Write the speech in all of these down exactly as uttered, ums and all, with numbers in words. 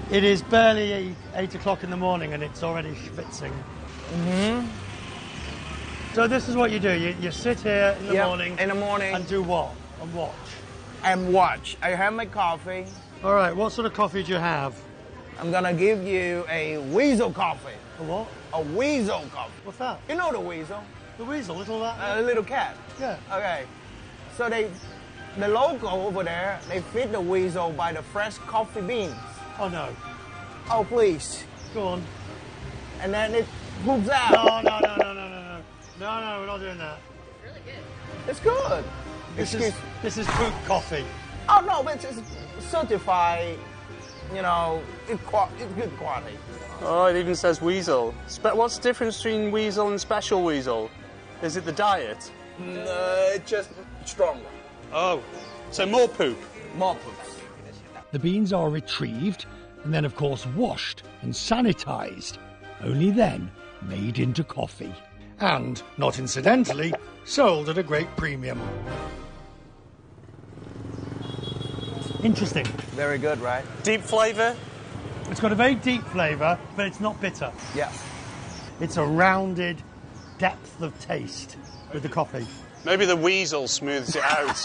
It is barely eight, eight o'clock in the morning and it's already schwitzing. Mm-hmm. So this is what you do. You, you sit here in the yep, morning. In the morning. And do what? And watch. And watch. I have my coffee. All right. What sort of coffee do you have? I'm gonna give you a weasel coffee. A what? A weasel coffee. What's that? You know the weasel? The weasel, little that? A uh, little cat. Yeah. Okay. So they, the logo over there, they feed the weasel by the fresh coffee beans. Oh no. Oh please. Go on. And then it poops out. No, no, no, no, no, no, no. No, no, we're not doing that. It's really good. It's good. This Excuse is this is poop coffee. Oh no, but it's certified. You know, it's, it's good quality. Oh, it even says weasel. Spe what's the difference between weasel and special weasel? Is it the diet? No, it's just stronger. Oh, so more poop? More poops. The beans are retrieved and then, of course, washed and sanitized. Only then made into coffee. And, not incidentally, sold at a great premium. Interesting. Very good, right? Deep flavour? It's got a very deep flavour, but it's not bitter. Yeah. It's a rounded depth of taste with the coffee. Maybe the weasel smooths it out.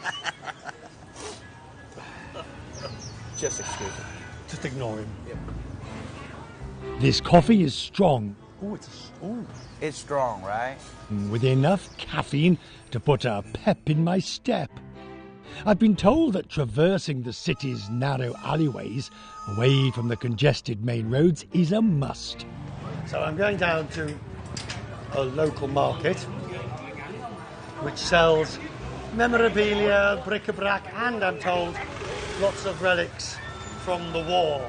Just excuse me. Just ignore him. Yep. This coffee is strong. Oh, it's oh. It's strong, right? With enough caffeine to put a pep in my step. I've been told that traversing the city's narrow alleyways, away from the congested main roads, is a must. So I'm going down to a local market, which sells memorabilia, bric-a-brac, and, I'm told, lots of relics from the war.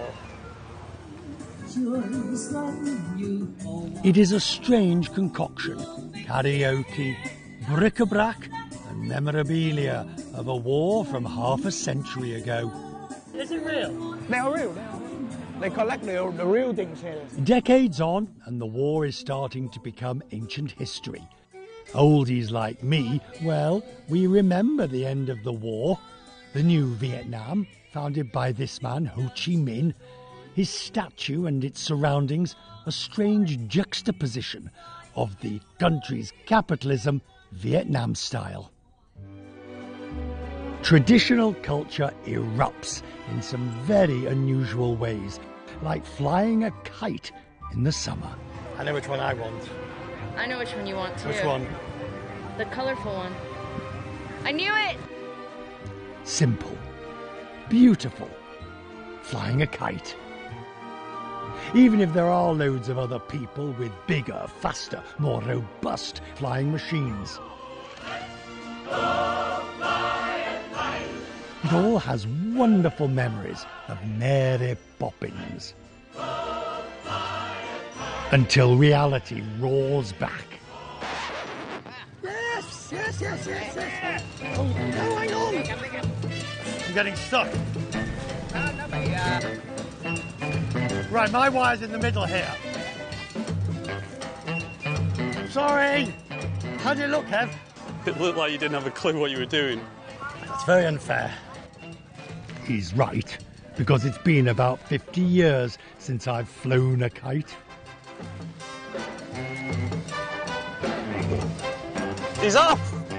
It is a strange concoction. Karaoke, bric-a-brac, and memorabilia of a war from half a century ago. Is it real? They are real. They are real. They collect the, the real things here. Decades on, and the war is starting to become ancient history. Oldies like me, well, we remember the end of the war. The new Vietnam, founded by this man, Ho Chi Minh. His statue and its surroundings, a strange juxtaposition of the country's capitalism, Vietnam style. Traditional culture erupts in some very unusual ways, like flying a kite in the summer. I know which one I want. I know which one you want too. Which one? The colourful one. I knew it! Simple. Beautiful. Flying a kite. Even if there are loads of other people with bigger, faster, more robust flying machines. It all has wonderful memories of Mary Poppins. Until reality roars back. Yes, yes, yes, yes, yes. Oh, no, hang on. I'm getting stuck. Right, my wire's in the middle here. Sorry. How do you look, Kev? It looked like you didn't have a clue what you were doing. That's very unfair. He's right, because it's been about fifty years since I've flown a kite. He's off!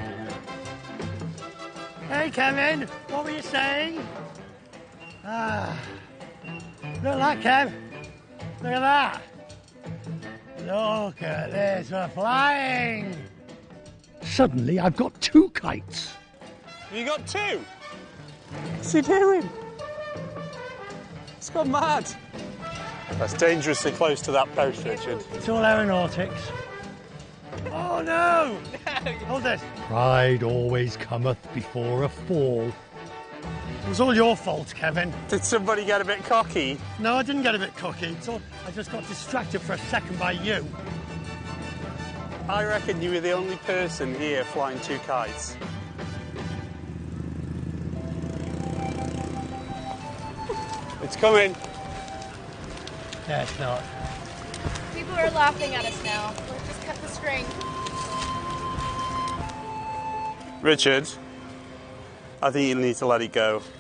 Hey, Kevin, what were you saying? Ah, look at that, Kev. Look at that. Look at this, we're flying. Suddenly, I've got two kites. You got two? What's he doing? It's gone mad. That's dangerously close to that post, Richard. It's all aeronautics. Oh, no! Hold this. Pride always cometh before a fall. It was all your fault, Kevin. Did somebody get a bit cocky? No, I didn't get a bit cocky. It's all, I just got distracted for a second by you. I reckon you were the only person here flying two kites. It's coming. Yeah, it's not. People are laughing at us now. Let's just cut the string. Richard, I think you need to let it go.